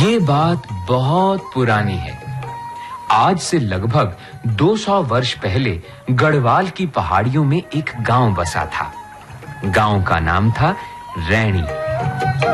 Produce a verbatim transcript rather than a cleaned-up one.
ये बात बहुत पुरानी है। आज से लगभग दो सौ वर्ष पहले गढ़वाल की पहाड़ियों में एक गांव बसा था। गांव का नाम था रैणी।